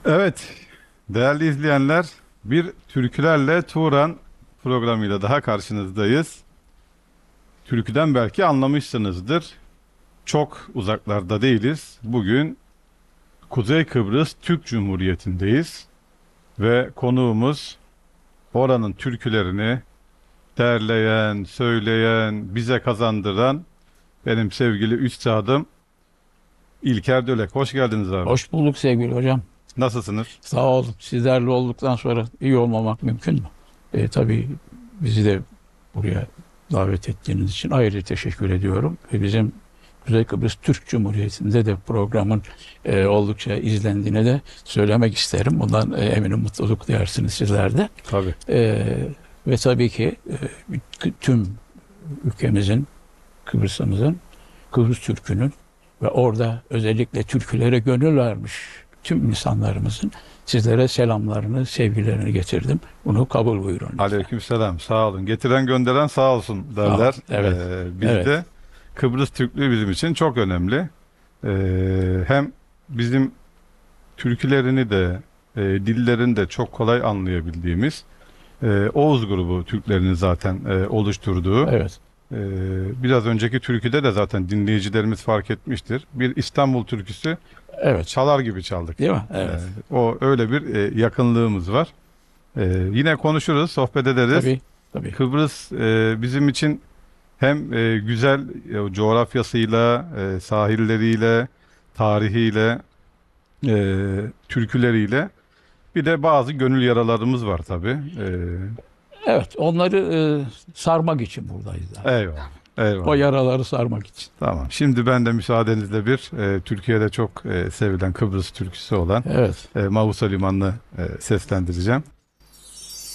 Evet, değerli izleyenler, bir Türkülerle Turan programıyla daha karşınızdayız. Türküden belki anlamışsınızdır. Çok uzaklarda değiliz. Bugün Kuzey Kıbrıs Türk Cumhuriyeti'ndeyiz ve konuğumuz oranın türkülerini derleyen, söyleyen, bize kazandıran benim sevgili üstadım İlker Dölek. Hoş geldiniz abi. Hoş bulduk sevgili hocam. Nasılsınız? Sağ olun. Sizlerle olduktan sonra iyi olmamak mümkün mü? Tabii bizi de buraya davet ettiğiniz için ayrıca teşekkür ediyorum. Bizim Kuzey Kıbrıs Türk Cumhuriyeti'nde de programın oldukça izlendiğini de söylemek isterim. Bundan eminim mutluluk duyarsınız sizler de. Tabii. Ve tabii ki tüm ülkemizin, Kıbrıs'ımızın, Kıbrıs Türk'ünün ve orada özellikle türkülere gönül vermiş tüm insanlarımızın sizlere selamlarını, sevgilerini getirdim. Bunu kabul buyurun lütfen. Aleykümselam. Sağ olun. Getiren gönderen sağ olsun Sağ olun. derler. Evet. Bizde Evet. Kıbrıs Türklüğü bizim için çok önemli. Hem bizim türkülerini de dillerini de çok kolay anlayabildiğimiz Oğuz grubu Türklerinin zaten oluşturduğu. Evet. E, Biraz önceki türküde de zaten dinleyicilerimiz fark etmiştir. Bir İstanbul türküsü Evet. çalar gibi çaldık. Değil mi? E, Evet. O öyle bir yakınlığımız var. Yine konuşuruz, sohbet ederiz. Tabii. Tabii. Kıbrıs bizim için hem güzel coğrafyasıyla, sahilleriyle, tarihiyle, türküleriyle bir de bazı gönül yaralarımız var tabii. Evet. Onları sarmak için buradayız zaten. Eyvallah, O eyvallah. yaraları sarmak için. Tamam. Şimdi ben de müsaadenizle bir Türkiye'de çok sevilen Kıbrıs türküsü olan Evet. Mavusa Limanı'nı seslendireceğim.